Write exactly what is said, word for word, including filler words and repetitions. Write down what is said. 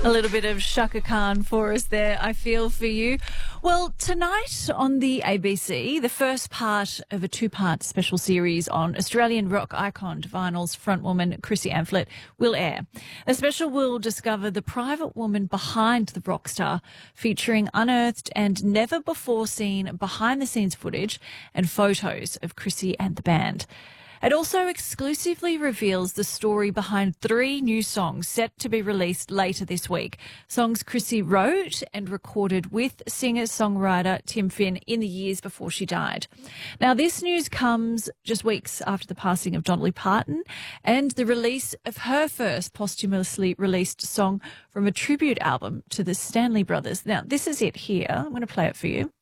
A little bit of Shaka Khan for us there, I feel for you. Well, tonight on the A B C, the first part of a two-part special series on Australian rock icon Vinyl's frontwoman Chrissy Amphlett will air. The special will discover the private woman behind the rock star, featuring unearthed and never-before-seen behind-the-scenes footage and photos of Chrissy and the band. It also exclusively reveals the story behind three new songs set to be released later this week. Songs Chrissy wrote and recorded with singer-songwriter Tim Finn in the years before she died. Now, this news comes just weeks after the passing of Dolly Parton and the release of her first posthumously released song from a tribute album to the Stanley Brothers. Now, this is it here. I'm going to play it for you.